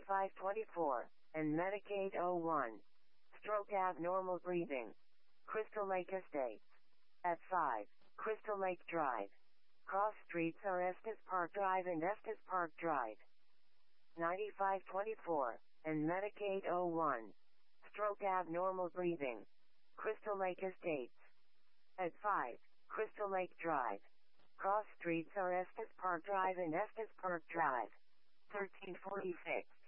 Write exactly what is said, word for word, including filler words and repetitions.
ninety-five twenty-four, and Medicaid oh one. Stroke abnormal breathing. Crystal Lake Estates. At five, Crystal Lake Drive. Cross streets are Estes Park Drive and Estes Park Drive. ninety-five twenty-four, and Medicaid oh one. Stroke abnormal breathing. Crystal Lake Estates. At five, Crystal Lake Drive. Cross streets are Estes Park Drive and Estes Park Drive. thirteen forty-six.